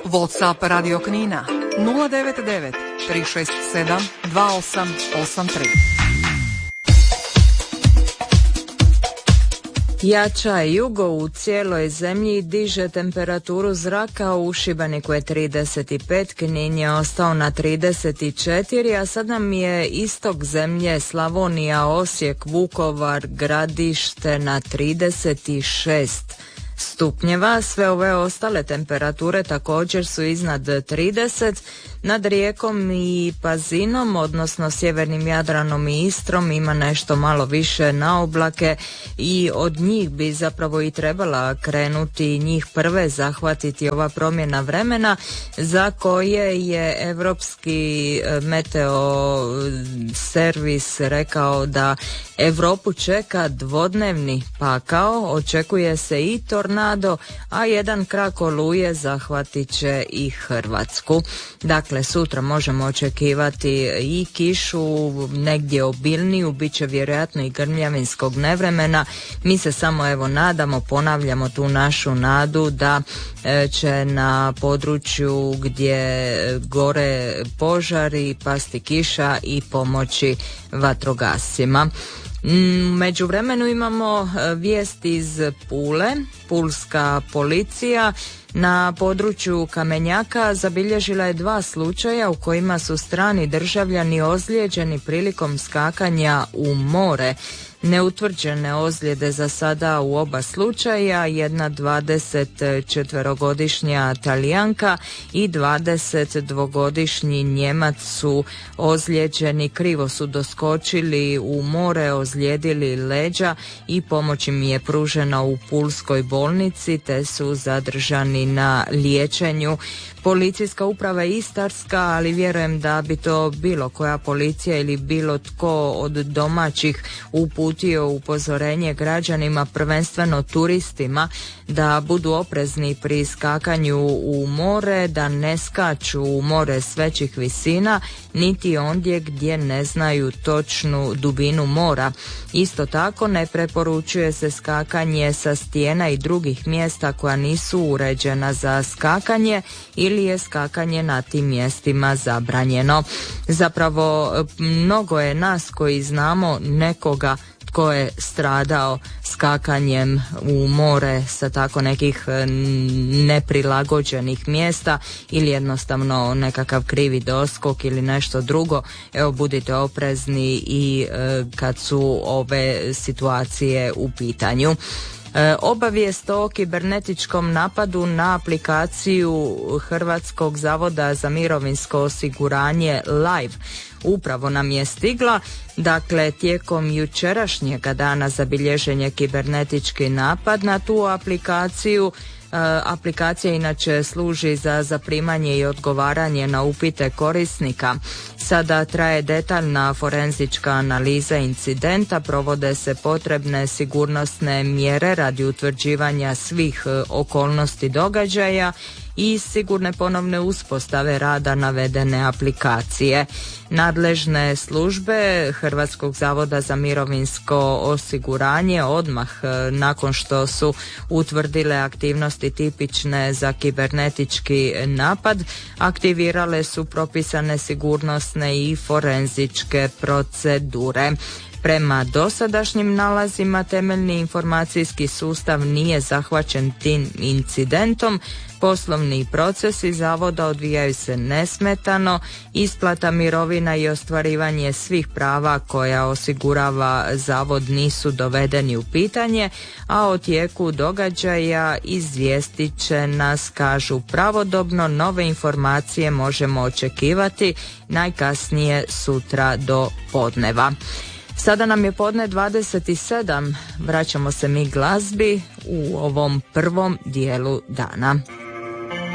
WhatsApp Radio Knina 099 367 2883. Jača jugo u cijeloj zemlji diže temperaturu zraka. U Šibeniku je 35, Knin je ostao na 34, a sad nam je istok zemlje Slavonija, Osijek, Vukovar, Gradište na 36 stupnjeva. Sve ove ostale temperature također su iznad 30. Nad Rijekom i Pazinom, odnosno sjevernim Jadranom i Istrom, ima nešto malo više na oblake i od njih bi zapravo i trebala krenuti, njih prve zahvatiti ova promjena vremena za koje je Europski meteo servis rekao da Europu čeka dvodnevni pakao, očekuje se i tornado, a jedan krak oluje zahvatit će i Hrvatsku. Dakle, sutra možemo očekivati i kišu, negdje obilniju, bit će vjerojatno i grmljavinskog nevremena. Mi se samo nadamo, ponavljamo tu našu nadu da će na području gdje gore požari pasti kiša i pomoći vatrogascima. Međuvremenu imamo vijesti iz Pule. Pulska policija na području Kamenjaka zabilježila je 2 slučaja u kojima su strani državljani ozlijeđeni prilikom skakanja u more. Neutvrđene ozljede za sada u oba slučaja, jedna 24-godišnja Talijanka i 22-godišnji Njemac su ozlijeđeni, krivo su doskočili u more, ozlijedili leđa i pomoć im je pružena u pulskoj bolnici te su zadržani na liječenju. Policijska uprava je Istarska, ali vjerujem da bi to bilo koja policija ili bilo tko od domaćih uputio upozorenje građanima, prvenstveno turistima, da budu oprezni pri skakanju u more, da ne skaču u more s većih visina, niti ondje gdje ne znaju točnu dubinu mora. Isto tako ne preporučuje se skakanje sa stijena i drugih mjesta koja nisu uređena za skakanje ili je skakanje na tim mjestima zabranjeno. Zapravo mnogo je nas koji znamo nekoga tko je stradao skakanjem u more sa tako nekih neprilagođenih mjesta ili jednostavno nekakav krivi doskok ili nešto drugo. Evo, budite oprezni i kad su ove situacije u pitanju. Obavijest o kibernetičkom napadu na aplikaciju Hrvatskog zavoda za mirovinsko osiguranje Live upravo nam je stigla. Dakle, tijekom jučerašnjega dana zabilježen je kibernetički napad na tu aplikaciju. Aplikacija inače služi za zaprimanje i odgovaranje na upite korisnika. Sada traje detaljna forenzička analiza incidenta, provode se potrebne sigurnosne mjere radi utvrđivanja svih okolnosti događaja i sigurne ponovne uspostave rada navedene aplikacije. Nadležne službe Hrvatskog zavoda za mirovinsko osiguranje odmah nakon što su utvrdile aktivnosti tipične za kibernetički napad, aktivirale su propisane sigurnosne i forenzičke procedure. Prema dosadašnjim nalazima temeljni informacijski sustav nije zahvaćen tim incidentom. Poslovni procesi zavoda odvijaju se nesmetano, isplata mirovina i ostvarivanje svih prava koja osigurava zavod nisu dovedeni u pitanje, a o tijeku događaja izvijestit će nas, kažu, pravodobno. Nove informacije možemo očekivati najkasnije sutra do podneva. Sada nam je podne 27, vraćamo se mi glazbi u ovom prvom dijelu dana.